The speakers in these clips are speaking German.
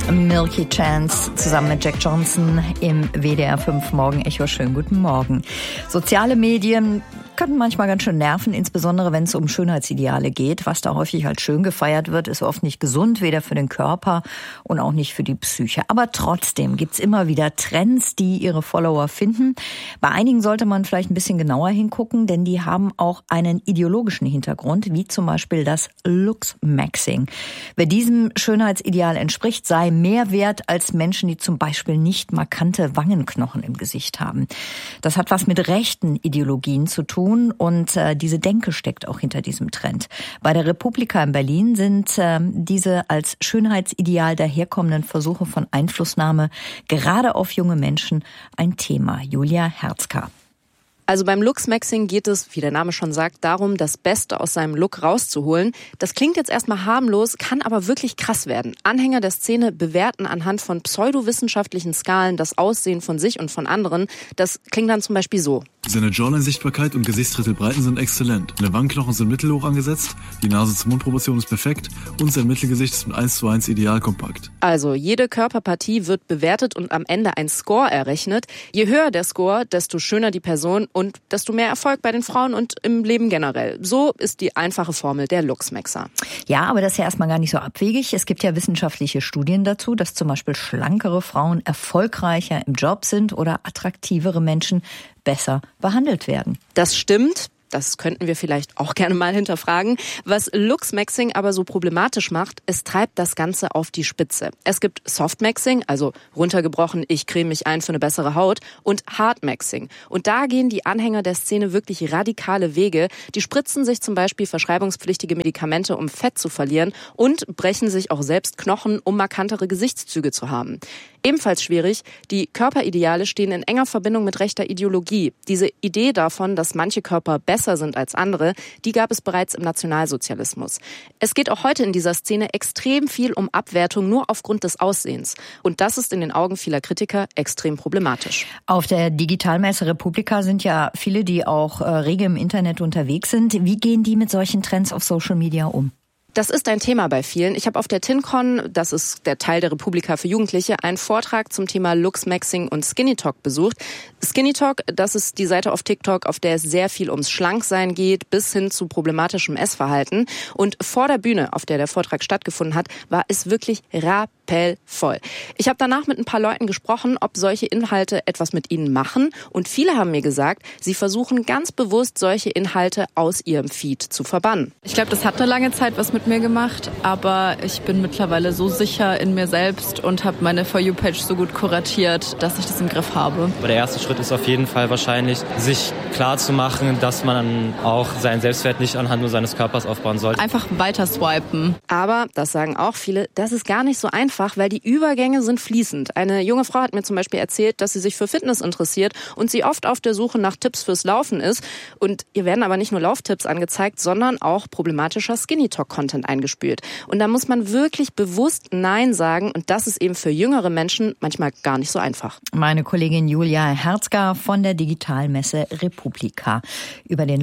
Milky Chance zusammen mit Jack Johnson im WDR 5 Morgen-Echo. Schönen guten Morgen. Soziale Medien können manchmal ganz schön nerven, insbesondere wenn es um Schönheitsideale geht. Was da häufig als schön gefeiert wird, ist oft nicht gesund, weder für den Körper und auch nicht für die Psyche. Aber trotzdem gibt's immer wieder Trends, die ihre Follower finden. Bei einigen sollte man vielleicht ein bisschen genauer hingucken, denn die haben auch einen ideologischen Hintergrund, wie zum Beispiel das Looks-Maxing. Wer diesem Schönheitsideal entspricht, sei mehr wert als Menschen, die zum Beispiel nicht markante Wangenknochen im Gesicht haben. Das hat was mit rechten Ideologien zu tun. Und diese Denke steckt auch hinter diesem Trend. Bei der Republika in Berlin sind diese als Schönheitsideal daherkommenden Versuche von Einflussnahme gerade auf junge Menschen ein Thema. Julia Herzka. Also beim Looks-Maxing geht es, wie der Name schon sagt, darum, das Beste aus seinem Look rauszuholen. Das klingt jetzt erstmal harmlos, kann aber wirklich krass werden. Anhänger der Szene bewerten anhand von pseudowissenschaftlichen Skalen das Aussehen von sich und von anderen. Das klingt dann zum Beispiel so. Seine Jawline-Sichtbarkeit und Gesichtsdrittelbreiten sind exzellent. Seine Wangenknochen sind mittelhoch angesetzt, die Nase-zu-Mund-Proportion ist perfekt und sein Mittelgesicht ist mit 1:1 ideal kompakt. Also jede Körperpartie wird bewertet und am Ende ein Score errechnet. Je höher der Score, desto schöner die Person und desto mehr Erfolg bei den Frauen und im Leben generell. So ist die einfache Formel der Looks-Maxer. Ja, aber das ist ja erstmal gar nicht so abwegig. Es gibt ja wissenschaftliche Studien dazu, dass zum Beispiel schlankere Frauen erfolgreicher im Job sind oder attraktivere Menschen besser behandelt werden. Das stimmt. Das könnten wir vielleicht auch gerne mal hinterfragen. Was Looks-Maxing aber so problematisch macht, es treibt das Ganze auf die Spitze. Es gibt Soft-Maxing, also runtergebrochen, ich creme mich ein für eine bessere Haut, und Hard-Maxing. Und da gehen die Anhänger der Szene wirklich radikale Wege. Die spritzen sich zum Beispiel verschreibungspflichtige Medikamente, um Fett zu verlieren, und brechen sich auch selbst Knochen, um markantere Gesichtszüge zu haben. Ebenfalls schwierig, die Körperideale stehen in enger Verbindung mit rechter Ideologie. Diese Idee davon, dass manche Körper besser sind als andere, die gab es bereits im Nationalsozialismus. Es geht auch heute in dieser Szene extrem viel um Abwertung nur aufgrund des Aussehens. Und das ist in den Augen vieler Kritiker extrem problematisch. Auf der Digitalmesse Republika sind ja viele, die auch rege im Internet unterwegs sind. Wie gehen die mit solchen Trends auf Social Media um? Das ist ein Thema bei vielen. Ich habe auf der TinCon, das ist der Teil der Republika für Jugendliche, einen Vortrag zum Thema Looks-Maxing und Skinny Talk besucht. Skinny Talk, das ist die Seite auf TikTok, auf der es sehr viel ums Schlanksein geht, bis hin zu problematischem Essverhalten. Und vor der Bühne, auf der der Vortrag stattgefunden hat, war es wirklich rappelvoll. Ich habe danach mit ein paar Leuten gesprochen, ob solche Inhalte etwas mit ihnen machen. Und viele haben mir gesagt, sie versuchen ganz bewusst, solche Inhalte aus ihrem Feed zu verbannen. Ich glaube, das hat eine lange Zeit was mit mir gemacht, aber ich bin mittlerweile so sicher in mir selbst und habe meine For You-Page so gut kuratiert, dass ich das im Griff habe. Aber der erste Schritt ist auf jeden Fall wahrscheinlich, sich klar zu machen, dass man auch seinen Selbstwert nicht anhand nur seines Körpers aufbauen sollte. Einfach weiter swipen. Aber, das sagen auch viele, das ist gar nicht so einfach, weil die Übergänge sind fließend. Eine junge Frau hat mir zum Beispiel erzählt, dass sie sich für Fitness interessiert und sie oft auf der Suche nach Tipps fürs Laufen ist. Und ihr werden aber nicht nur Lauftipps angezeigt, sondern auch problematischer Skinny-Talk-Content eingespült. Und da muss man wirklich bewusst Nein sagen und das ist eben für jüngere Menschen manchmal gar nicht so einfach. Meine Kollegin Julia Herzka von der Digitalmesse Republika über den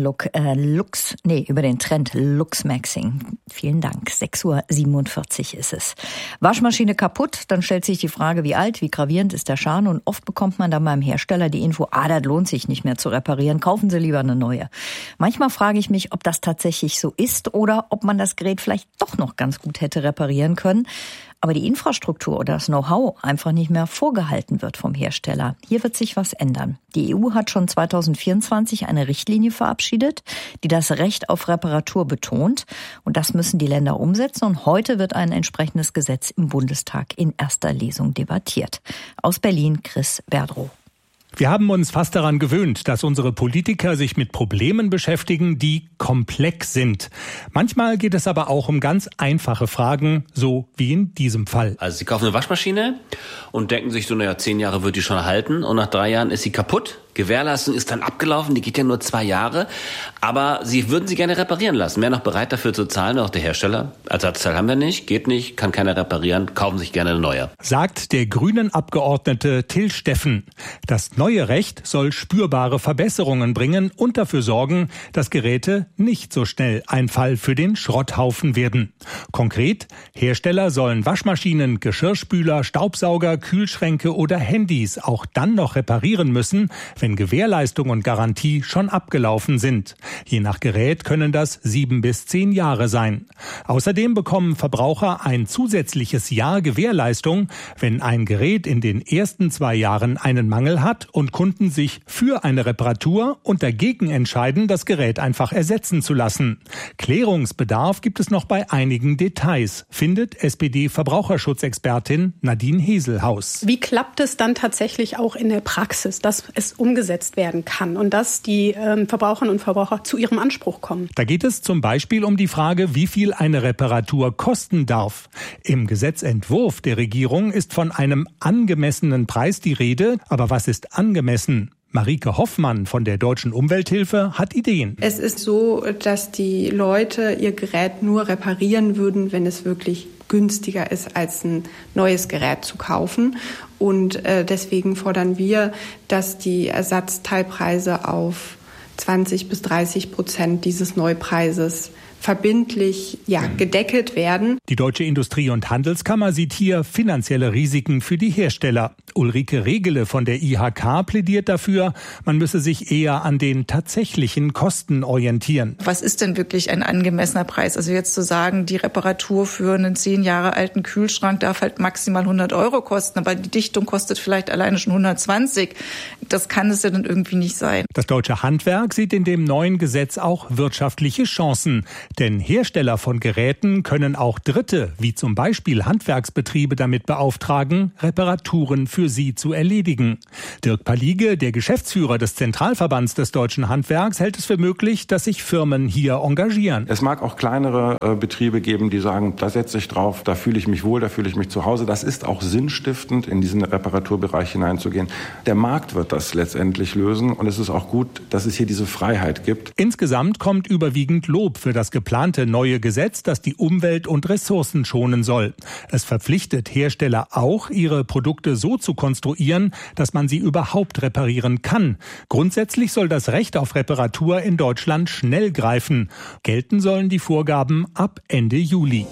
über den Trend Looks-Maxing. Vielen Dank. 6:47 Uhr ist es. Waschmaschine kaputt, dann stellt sich die Frage, wie alt, wie gravierend ist der Schaden und oft bekommt man dann beim Hersteller die Info, das lohnt sich nicht mehr zu reparieren, kaufen Sie lieber eine neue. Manchmal frage ich mich, ob das tatsächlich so ist oder ob man das Gerät vielleicht doch noch ganz gut hätte reparieren können, aber die Infrastruktur oder das Know-how einfach nicht mehr vorgehalten wird vom Hersteller. Hier wird sich was ändern. Die EU hat schon 2024 eine Richtlinie verabschiedet, die das Recht auf Reparatur betont. Und das müssen die Länder umsetzen. Und heute wird ein entsprechendes Gesetz im Bundestag in erster Lesung debattiert. Aus Berlin, Chris Berdrow. Wir haben uns fast daran gewöhnt, dass unsere Politiker sich mit Problemen beschäftigen, die komplex sind. Manchmal geht es aber auch um ganz einfache Fragen, so wie in diesem Fall. Also Sie kaufen eine Waschmaschine und denken sich so, 10 Jahre wird die schon halten und nach 3 Jahren ist sie kaputt. Gewährleistung ist dann abgelaufen, die geht ja nur 2 Jahre, aber Sie würden sie gerne reparieren lassen. Wäre noch bereit dafür zu zahlen, auch der Hersteller? Ersatzteil haben wir nicht, geht nicht, kann keiner reparieren, kaufen sich gerne eine neue. Sagt der Grünen-Abgeordnete Till Steffen. Das neue Recht soll spürbare Verbesserungen bringen und dafür sorgen, dass Geräte nicht so schnell ein Fall für den Schrotthaufen werden. Konkret, Hersteller sollen Waschmaschinen, Geschirrspüler, Staubsauger, Kühlschränke oder Handys auch dann noch reparieren müssen, wenn Gewährleistung und Garantie schon abgelaufen sind. Je nach Gerät können das 7 bis 10 Jahre sein. Außerdem bekommen Verbraucher ein zusätzliches Jahr Gewährleistung, wenn ein Gerät in den ersten 2 Jahren einen Mangel hat und Kunden sich für eine Reparatur und dagegen entscheiden, das Gerät einfach ersetzen zu lassen. Klärungsbedarf gibt es noch bei einigen Details, findet SPD-Verbraucherschutzexpertin Nadine Heselhaus. Wie klappt es dann tatsächlich auch in der Praxis, dass es umgesetzt werden kann und dass die Verbraucherinnen und Verbraucher zu ihrem Anspruch kommen? Da geht es zum Beispiel um die Frage, wie viel eine Reparatur kosten darf. Im Gesetzentwurf der Regierung ist von einem angemessenen Preis die Rede. Aber was ist angemessen? Marike Hoffmann von der Deutschen Umwelthilfe hat Ideen. Es ist so, dass die Leute ihr Gerät nur reparieren würden, wenn es wirklich günstiger ist, als ein neues Gerät zu kaufen. Und deswegen fordern wir, dass die Ersatzteilpreise auf 20 bis 30% dieses Neupreises verbindlich gedeckelt werden. Die Deutsche Industrie- und Handelskammer sieht hier finanzielle Risiken für die Hersteller. Ulrike Regele von der IHK plädiert dafür, man müsse sich eher an den tatsächlichen Kosten orientieren. Was ist denn wirklich ein angemessener Preis? Also jetzt zu sagen, die Reparatur für einen 10 Jahre alten Kühlschrank darf halt maximal 100 € kosten, aber die Dichtung kostet vielleicht alleine schon 120. Das kann es ja dann irgendwie nicht sein. Das deutsche Handwerk sieht in dem neuen Gesetz auch wirtschaftliche Chancen. Denn Hersteller von Geräten können auch Dritte, wie zum Beispiel Handwerksbetriebe, damit beauftragen, Reparaturen für sie zu erledigen. Dirk Palige, der Geschäftsführer des Zentralverbands des deutschen Handwerks, hält es für möglich, dass sich Firmen hier engagieren. Es mag auch kleinere Betriebe geben, die sagen, da setze ich drauf, da fühle ich mich wohl, da fühle ich mich zu Hause. Das ist auch sinnstiftend, in diesen Reparaturbereich hineinzugehen. Der Markt wird das letztendlich lösen und es ist auch gut, dass es hier diese Freiheit gibt. Insgesamt kommt überwiegend Lob für das geplante neue Gesetz, das die Umwelt und Ressourcen schonen soll. Es verpflichtet Hersteller auch, ihre Produkte so zu konstruieren, dass man sie überhaupt reparieren kann. Grundsätzlich soll das Recht auf Reparatur in Deutschland schnell greifen. Gelten sollen die Vorgaben ab Ende Juli.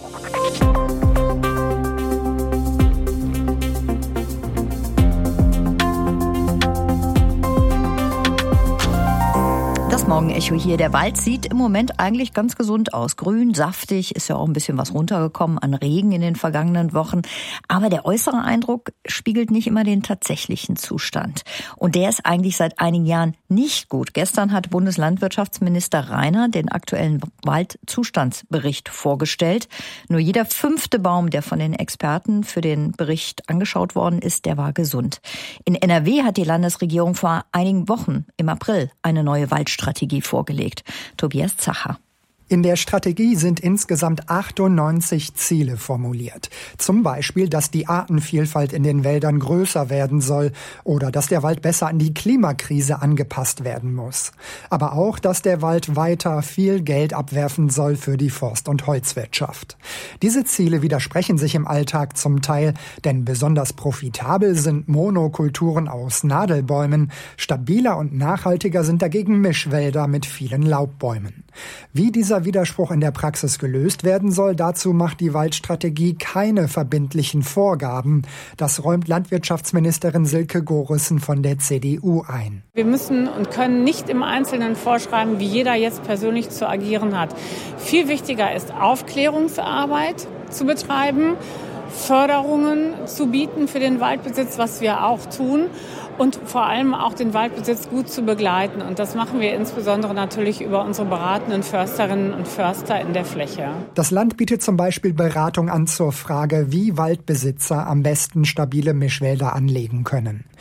Das Morgenecho hier. Der Wald sieht im Moment eigentlich ganz gesund aus. Grün, saftig, ist ja auch ein bisschen was runtergekommen an Regen in den vergangenen Wochen. Aber der äußere Eindruck spiegelt nicht immer den tatsächlichen Zustand. Und der ist eigentlich seit einigen Jahren nicht gut. Gestern hat Bundeslandwirtschaftsminister Reiner den aktuellen Waldzustandsbericht vorgestellt. Nur jeder 5. Baum, der von den Experten für den Bericht angeschaut worden ist, der war gesund. In NRW hat die Landesregierung vor einigen Wochen im April eine neue Waldstrategie vorgelegt. Tobias Zacher. In der Strategie sind insgesamt 98 Ziele formuliert. Zum Beispiel, dass die Artenvielfalt in den Wäldern größer werden soll oder dass der Wald besser an die Klimakrise angepasst werden muss. Aber auch, dass der Wald weiter viel Geld abwerfen soll für die Forst- und Holzwirtschaft. Diese Ziele widersprechen sich im Alltag zum Teil, denn besonders profitabel sind Monokulturen aus Nadelbäumen. Stabiler und nachhaltiger sind dagegen Mischwälder mit vielen Laubbäumen. Wie dieser Widerspruch in der Praxis gelöst werden soll, dazu macht die Waldstrategie keine verbindlichen Vorgaben. Das räumt Landwirtschaftsministerin Silke Gorissen von der CDU ein. Wir müssen und können nicht im Einzelnen vorschreiben, wie jeder jetzt persönlich zu agieren hat. Viel wichtiger ist, Aufklärungsarbeit zu betreiben, Förderungen zu bieten für den Waldbesitz, was wir auch tun. Und vor allem auch den Waldbesitz gut zu begleiten. Und das machen wir insbesondere natürlich über unsere beratenden Försterinnen und Förster in der Fläche. Das Land bietet zum Beispiel Beratung an zur Frage, wie Waldbesitzer am besten stabile Mischwälder anlegen können.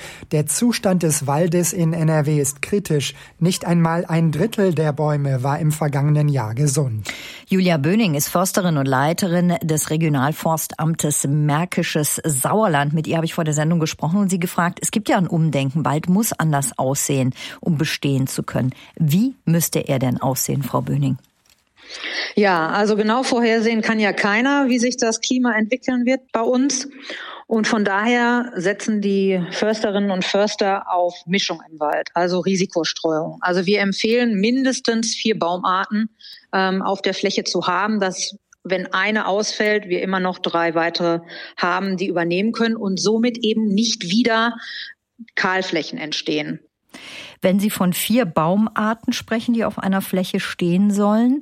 Der Zustand des Waldes in NRW ist kritisch. Nicht einmal 1/3 der Bäume war im vergangenen Jahr gesund. Julia Böning ist Försterin und Leiterin des Regionalforstamtes Märkisches Sauerland. Mit ihr habe ich vor der Sendung gesprochen und sie gefragt, es gibt ja ein Umdenken, Wald muss anders aussehen, um bestehen zu können. Wie müsste er denn aussehen, Frau Böning? Ja, also genau vorhersehen kann ja keiner, wie sich das Klima entwickeln wird bei uns. Und von daher setzen die Försterinnen und Förster auf Mischung im Wald, also Risikostreuung. Also wir empfehlen mindestens 4 Baumarten auf der Fläche zu haben, dass wenn eine ausfällt, wir immer noch 3 weitere haben, die übernehmen können und somit eben nicht wieder Kahlflächen entstehen. Wenn Sie von 4 Baumarten sprechen, die auf einer Fläche stehen sollen,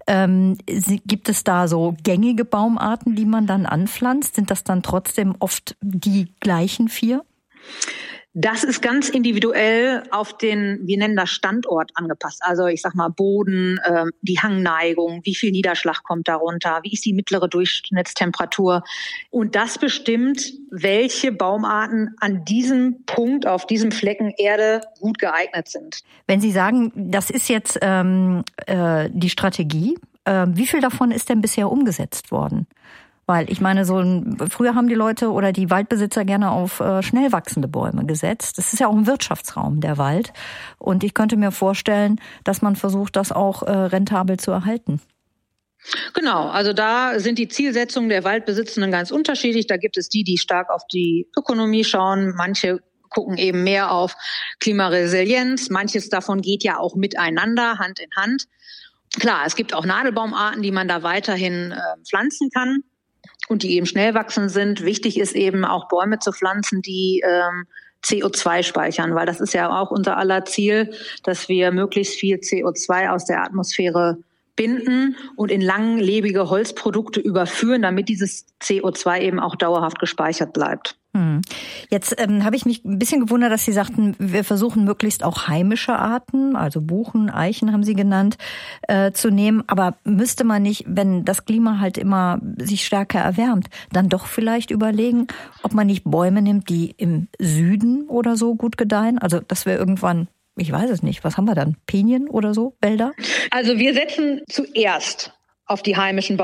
gibt es da so gängige Baumarten, die man dann anpflanzt? Sind das dann trotzdem oft die gleichen 4? Das ist ganz individuell auf den, wir nennen das Standort angepasst. Also ich sag mal Boden, die Hangneigung, wie viel Niederschlag kommt darunter, wie ist die mittlere Durchschnittstemperatur. Und das bestimmt, welche Baumarten an diesem Punkt, auf diesem Flecken Erde gut geeignet sind. Wenn Sie sagen, das ist jetzt die Strategie, wie viel davon ist denn bisher umgesetzt worden? Weil ich meine, früher haben die Leute oder die Waldbesitzer gerne auf schnell wachsende Bäume gesetzt. Das ist ja auch ein Wirtschaftsraum, der Wald. Und ich könnte mir vorstellen, dass man versucht, das auch rentabel zu erhalten. Genau, also da sind die Zielsetzungen der Waldbesitzenden ganz unterschiedlich. Da gibt es die stark auf die Ökonomie schauen. Manche gucken eben mehr auf Klimaresilienz. Manches davon geht ja auch miteinander, Hand in Hand. Klar, es gibt auch Nadelbaumarten, die man da weiterhin pflanzen kann und die eben schnell wachsend sind. Wichtig ist eben auch Bäume zu pflanzen, die CO2 speichern, weil das ist ja auch unser aller Ziel, dass wir möglichst viel CO2 aus der Atmosphäre binden und in langlebige Holzprodukte überführen, damit dieses CO2 eben auch dauerhaft gespeichert bleibt. Jetzt habe ich mich ein bisschen gewundert, dass Sie sagten, wir versuchen möglichst auch heimische Arten, also Buchen, Eichen haben Sie genannt, zu nehmen. Aber müsste man nicht, wenn das Klima halt immer sich stärker erwärmt, dann doch vielleicht überlegen, ob man nicht Bäume nimmt, die im Süden oder so gut gedeihen? Also dass wir irgendwann, ich weiß es nicht, was haben wir dann? Pinien oder so, Wälder? Also wir setzen zuerst auf die heimischen Bäume.